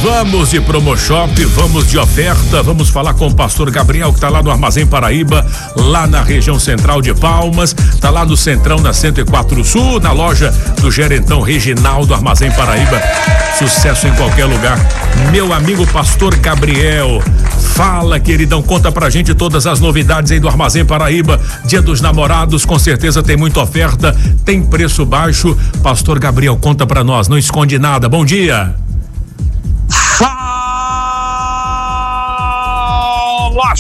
Vamos de Promoshop, vamos de oferta, vamos falar com o pastor Gabriel, que tá lá no Armazém Paraíba, lá na região central de Palmas, tá lá no Centrão, na 104 Sul, na loja do gerentão Reginaldo, Armazém Paraíba. Sucesso em qualquer lugar. Meu amigo pastor Gabriel, fala, queridão, conta pra gente todas as novidades aí do Armazém Paraíba. Dia dos Namorados, com certeza tem muita oferta, tem preço baixo. Pastor Gabriel, conta pra nós, não esconde nada. Bom dia. Fala,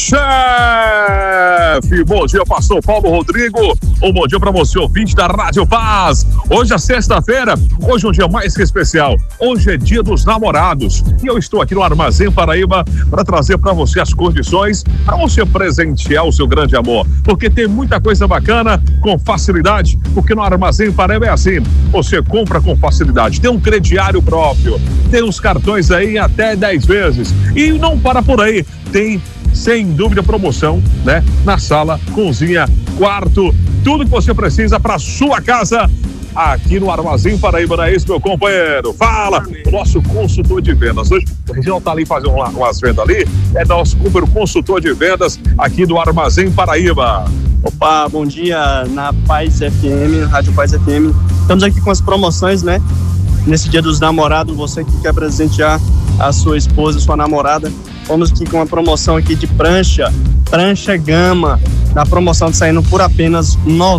chefe! Bom dia, pastor Paulo Rodrigo. Um bom dia para você, ouvinte da Rádio Paz. Hoje é sexta-feira, hoje é um dia mais que especial. Hoje é dia dos namorados. E eu estou aqui no Armazém Paraíba para trazer para você as condições para você presentear o seu grande amor. Porque tem muita coisa bacana com facilidade, porque no Armazém Paraíba é assim, você compra com facilidade, tem um crediário próprio, tem uns cartões aí até 10 vezes. E não para por aí, tem sem dúvida promoção, né? Na sala, cozinha, quarto, tudo que você precisa para sua casa aqui no Armazém Paraíba, não é isso, meu companheiro? Fala, o nosso consultor de vendas. Hoje o Reginaldo tá ali fazendo umas vendas ali, é nosso consultor de vendas aqui do Armazém Paraíba. Opa, bom dia na Paz FM, Rádio Paz FM. Estamos aqui com as promoções, né? Nesse dia dos namorados, você que quer presentear a sua esposa, sua namorada, vamos aqui com uma promoção aqui de prancha Gama, na promoção saindo por apenas R$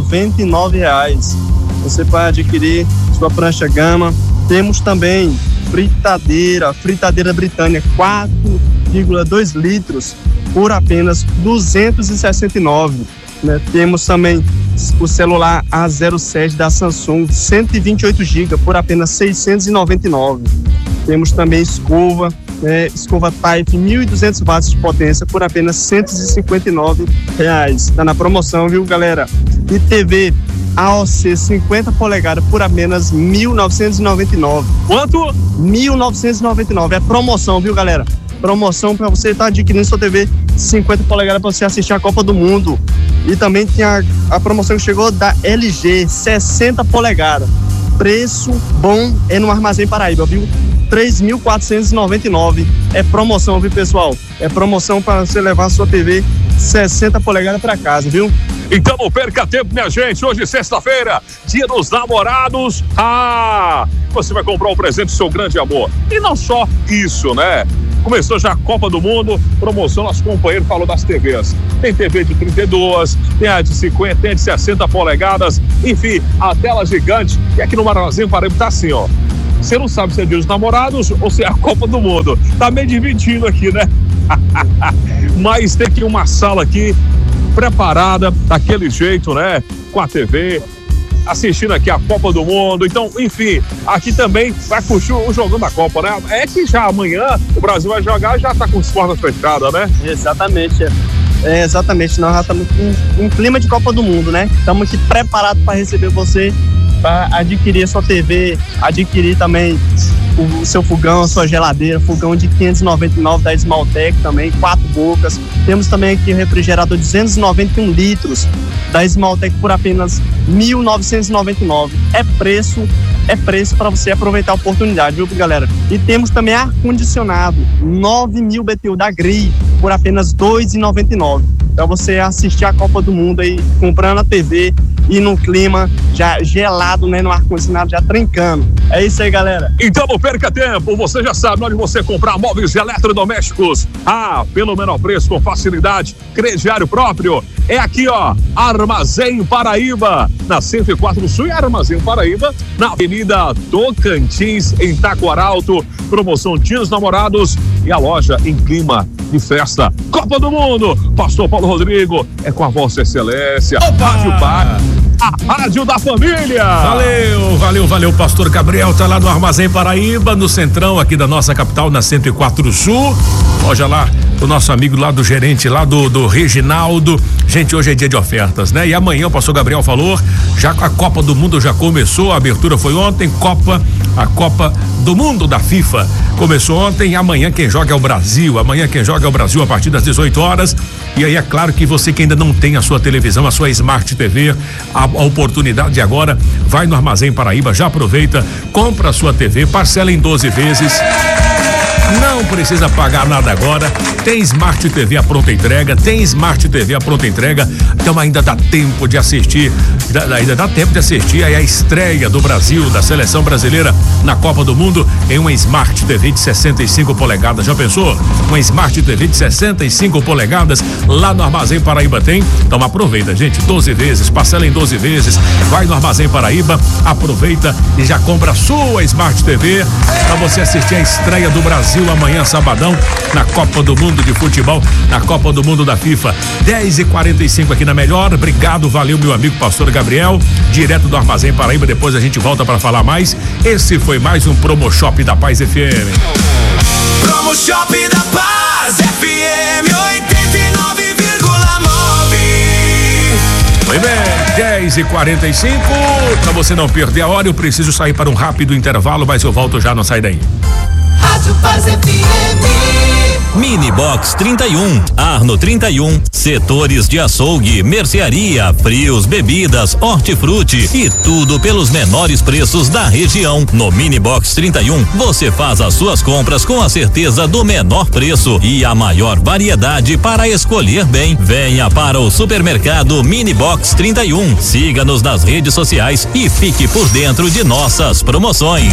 99,00. Você pode adquirir sua prancha Gama. Temos também fritadeira Britânia 4,2 litros por apenas R$ 269. Né? Temos também o celular A07 da Samsung 128 GB por apenas R$ 699. Temos também escova Type 1.200 watts de potência por apenas R$ 159,00. Está na promoção, viu, galera? E TV AOC 50 polegadas por apenas R$ 1.999. Quanto? R$ 1.999. É promoção, viu, galera? Promoção para você estar adquirindo sua TV 50 polegadas para você assistir a Copa do Mundo. E também tem a promoção que chegou da LG 60 polegadas. Preço bom é no Armazém Paraíba, viu? R$ 3.499. É promoção, viu, pessoal? É promoção para você levar a sua TV 60 polegadas para casa, viu? Então não perca tempo, minha gente. Hoje, sexta-feira, dia dos namorados. Você vai comprar um presente do seu grande amor. E não só isso, né? Começou já a Copa do Mundo, promoção, nosso companheiro falou das TVs. Tem TV de 32, tem a de 50, tem a de 60 polegadas, enfim, a tela gigante. E aqui no Armazém Paraíba tá assim, ó. Você não sabe se é dia dos namorados ou se é a Copa do Mundo. Tá meio dividindo aqui, né? Mas tem aqui uma sala aqui preparada daquele jeito, né? Com a TV, assistindo aqui a Copa do Mundo. Então, enfim, aqui também vai curtir o jogão da Copa, né? É que já amanhã o Brasil vai jogar e já tá com as portas fechadas, né? Exatamente, exatamente. Nós já estamos em clima de Copa do Mundo, né? Estamos aqui preparados para receber você, para adquirir a sua TV, adquirir também o seu fogão, a sua geladeira, fogão de 599 da Esmaltec também, 4 bocas. Temos também aqui o refrigerador de 291 litros da Esmaltec por apenas R$ 1.999. É preço para você aproveitar a oportunidade, viu, galera? E temos também ar-condicionado 9.000 BTU da GRI por apenas R$ 2,99. Para você assistir a Copa do Mundo aí, comprando a TV e no clima já gelado, né, no ar-condicionado já trincando. É isso aí, galera. Então não perca tempo, você já sabe onde você comprar móveis e eletrodomésticos. Pelo menor preço, com facilidade, crediário próprio. É aqui, ó, Armazém Paraíba, na 104 Sul, Armazém Paraíba, na Avenida Tocantins, em Taquaralto. Promoção Dia dos Namorados e a loja em clima de festa. Copa do Mundo, Pastor Paulo Rodrigo, é com a Vossa Excelência. Rádio Bar, a rádio da família. Valeu, Pastor Gabriel tá lá no Armazém Paraíba, no centrão aqui da nossa capital, na 104 Sul. Loja lá do nosso amigo lá, do gerente lá do Reginaldo. Gente, hoje é dia de ofertas, né? E amanhã o pastor Gabriel falou, já a Copa do Mundo já começou, a abertura foi ontem, a Copa do Mundo da FIFA começou ontem, e amanhã quem joga é o Brasil, a partir das 18 horas. E aí é claro que você que ainda não tem a sua televisão, a sua Smart TV, a oportunidade agora, vai no Armazém Paraíba, já aproveita, compra a sua TV, parcela em 12 vezes. Não precisa pagar nada agora. Tem Smart TV à pronta entrega. Então ainda dá tempo de assistir. Ainda dá tempo de assistir aí a estreia do Brasil, da seleção brasileira na Copa do Mundo em uma Smart TV de 65 polegadas. Já pensou? Uma Smart TV de 65 polegadas lá no Armazém Paraíba tem. Então aproveita, gente. 12 vezes, parcela em 12 vezes. Vai no Armazém Paraíba, aproveita e já compra a sua Smart TV para você assistir a estreia do Brasil amanhã, sabadão, na Copa do Mundo de Futebol, na Copa do Mundo da FIFA. 10h45 aqui na Melhor. Obrigado, valeu, meu amigo Pastor Gabriel, direto do Armazém Paraíba. Depois a gente volta para falar mais. Esse foi mais um Promo Shop da Paz FM. Promo Shop da Paz FM 89,9. Muito bem, 10h45. Para você não perder a hora, eu preciso sair para um rápido intervalo, mas eu volto já, não sai daí. Rádio Paz FM. Mini Box 31, Arno 31, setores de açougue, mercearia, frios, bebidas, hortifruti e tudo pelos menores preços da região. No Mini Box 31, você faz as suas compras com a certeza do menor preço e a maior variedade para escolher bem. Venha para o supermercado Mini Box 31. Siga-nos nas redes sociais e fique por dentro de nossas promoções.